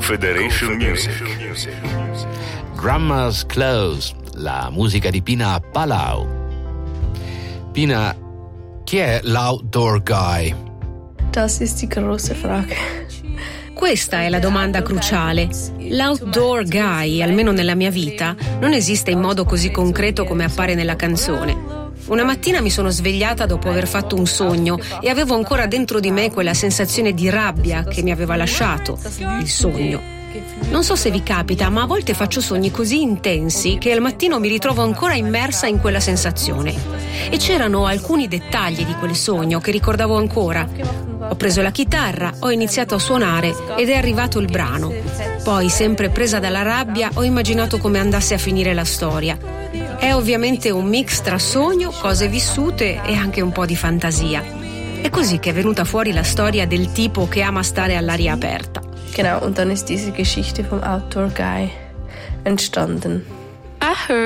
Confederation Music. Grandma's Clothes, la musica di Pina Palau. Pina, chi è l'outdoor guy? Das ist die große Frage. Questa è la domanda cruciale. L'outdoor guy, almeno nella mia vita, non esiste in modo così concreto come appare nella canzone. Una mattina mi sono svegliata dopo aver fatto un sogno e avevo ancora dentro di me quella sensazione di rabbia che mi aveva lasciato il sogno. Non so se vi capita, ma a volte faccio sogni così intensi che al mattino mi ritrovo ancora immersa in quella sensazione. E c'erano alcuni dettagli di quel sogno che ricordavo ancora. Ho preso la chitarra, ho iniziato a suonare ed è arrivato il brano. Poi, sempre presa dalla rabbia, ho immaginato come andasse a finire la storia. È ovviamente un mix tra sogno, cose vissute e anche un po' di fantasia. È così che è venuta fuori la storia del tipo che ama stare all'aria aperta. Genau, und dann ist diese Geschichte vom Outdoor Guy entstanden.